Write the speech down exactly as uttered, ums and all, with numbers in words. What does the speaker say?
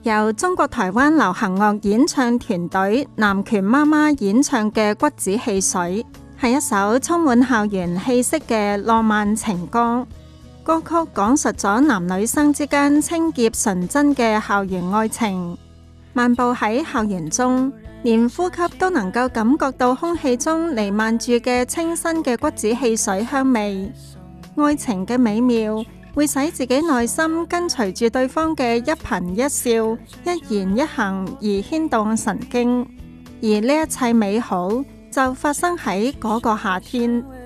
由中國台灣流行樂演唱團隊南拳媽媽演唱嘅《骨子汽水》，係一首充滿校園氣息嘅浪漫情歌。歌曲講述咗男女生之間清潔純真嘅校園愛情。漫步喺校園中，連呼吸都能夠感覺到空氣中彌漫住嘅清新嘅骨子汽水香味。愛情嘅美妙會使自己內心跟隨住對方嘅一顰一笑、一言一行而牽動神經，而呢一切美好就發生喺嗰個夏天。